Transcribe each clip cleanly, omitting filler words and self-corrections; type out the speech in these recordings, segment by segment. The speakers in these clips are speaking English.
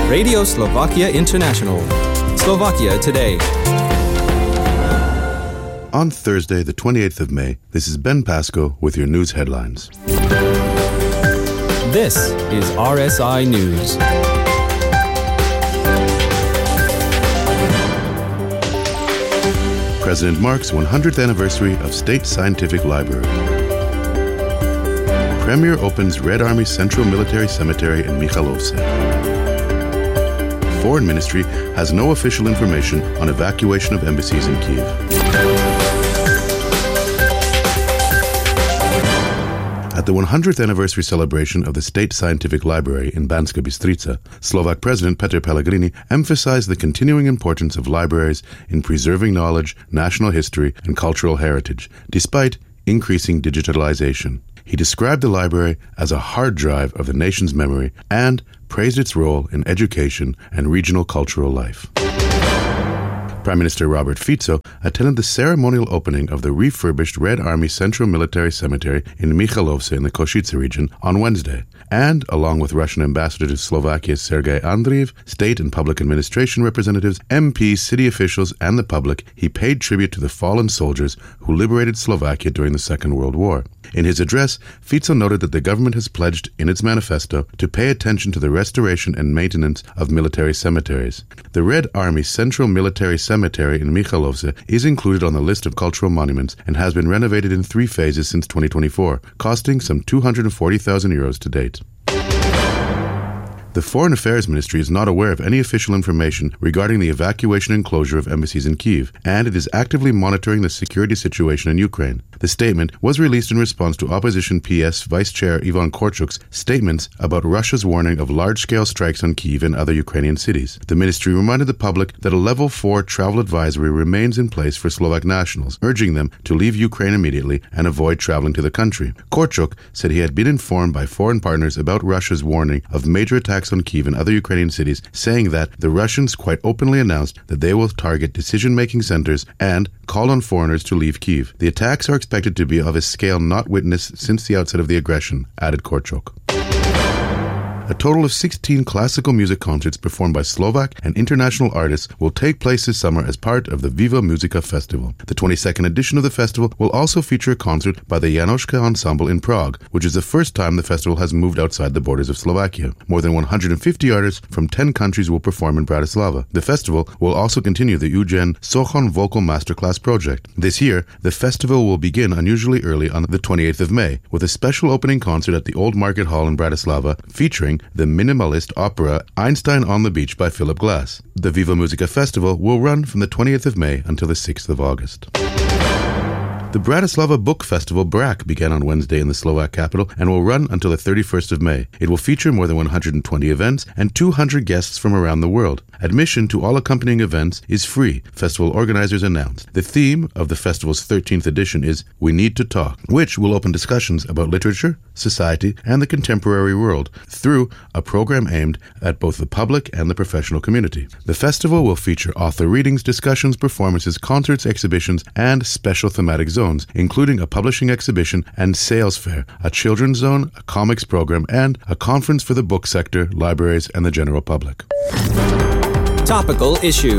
Radio Slovakia International. Slovakia Today. On Thursday, the 28th of May, this is Ben Pasco with your news headlines. This is RSI News. President marks 100th anniversary of State Scientific Library. Premier opens Red Army Central Military Cemetery in Michalovce. Foreign Ministry has no official information on evacuation of embassies in Kyiv. At the 100th anniversary celebration of the State Scientific Library in Banska Bystrica, Slovak President Peter Pellegrini emphasized the continuing importance of libraries in preserving knowledge, national history, and cultural heritage, despite increasing digitalization. He described the library as a hard drive of the nation's memory and praised its role in education and regional cultural life. Prime Minister Robert Fico attended the ceremonial opening of the refurbished Red Army Central Military Cemetery in Michalovce in the Košice region on Wednesday. And, along with Russian Ambassador to Slovakia Sergei Andreev, state and public administration representatives, MPs, city officials, and the public, he paid tribute to the fallen soldiers who liberated Slovakia during the Second World War. In his address, Fico noted that the government has pledged in its manifesto to pay attention to the restoration and maintenance of military cemeteries. The Red Army Central Military Cemetery in Michalovce is included on the list of cultural monuments and has been renovated in 3 phases since 2024, costing some 240,000 euros to date. The Foreign Affairs Ministry is not aware of any official information regarding the evacuation and closure of embassies in Kyiv, and it is actively monitoring the security situation in Ukraine. The statement was released in response to opposition PS Vice Chair Ivan Korchuk's statements about Russia's warning of large-scale strikes on Kyiv and other Ukrainian cities. The ministry reminded the public that a Level 4 travel advisory remains in place for Slovak nationals, urging them to leave Ukraine immediately and avoid traveling to the country. Korchuk said he had been informed by foreign partners about Russia's warning of major attacks on Kyiv and other Ukrainian cities, saying that the Russians quite openly announced that they will target decision-making centers and called on foreigners to leave Kyiv. The attacks are expected to be of a scale not witnessed since the outset of the aggression, added Korchuk. A total of 16 classical music concerts performed by Slovak and international artists will take place this summer as part of the Viva Musica Festival. The 22nd edition of the festival will also feature a concert by the Janoschka Ensemble in Prague, which is the first time the festival has moved outside the borders of Slovakia. More than 150 artists from 10 countries will perform in Bratislava. The festival will also continue the Eugen Sochon Vocal Masterclass project. This year, the festival will begin unusually early on the 28th of May, with a special opening concert at the Old Market Hall in Bratislava featuring the minimalist opera Einstein on the Beach by Philip Glass. The Viva Musica Festival will run from the 20th of May until the 6th of August. The Bratislava Book Festival BRAC began on Wednesday in the Slovak capital and will run until the 31st of May. It will feature more than 120 events and 200 guests from around the world. Admission to all accompanying events is free, festival organizers announced. The theme of the festival's 13th edition is We Need to Talk, which will open discussions about literature, society, and the contemporary world through a program aimed at both the public and the professional community. The festival will feature author readings, discussions, performances, concerts, exhibitions, and special thematic zones, including a publishing exhibition and sales fair, a children's zone, a comics program, and a conference for the book sector, libraries, and the general public. Topical issue.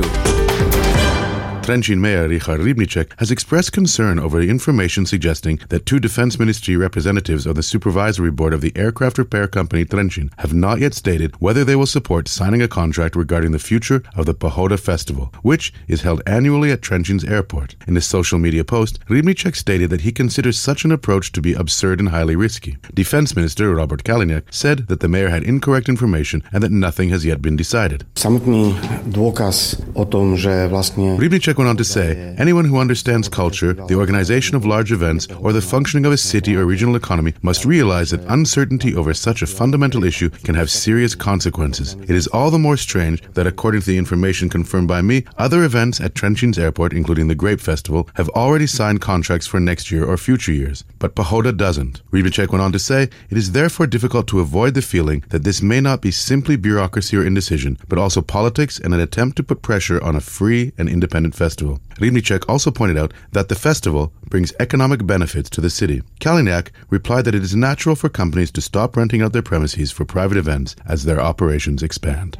Trenčín Mayor Richard Rybníček has expressed concern over the information suggesting that 2 Defense Ministry representatives of the Supervisory Board of the aircraft repair company Trenčín have not yet stated whether they will support signing a contract regarding the future of the Pohoda Festival, which is held annually at Trenčín's airport. In a social media post, Rybníček stated that he considers such an approach to be absurd and highly risky. Defense Minister Robert Kaliňák said that the mayor had incorrect information and that nothing has yet been decided. Samotný dôkaz o tom, že vlastne Rybníček went on to say, anyone who understands culture, the organization of large events, or the functioning of a city or regional economy must realize that uncertainty over such a fundamental issue can have serious consequences. It is all the more strange that, according to the information confirmed by me, other events at Trenčín's airport, including the Grape Festival, have already signed contracts for next year or future years. But Pohoda doesn't. Rybníček went on to say, it is therefore difficult to avoid the feeling that this may not be simply bureaucracy or indecision, but also politics and an attempt to put pressure on a free and independent festival. festival. Rybníček also pointed out that the festival brings economic benefits to the city. Kaliňák replied that it is natural for companies to stop renting out their premises for private events as their operations expand.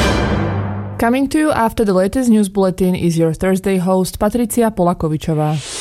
Coming to you after the latest news bulletin is your Thursday host Patricia Polakovičová.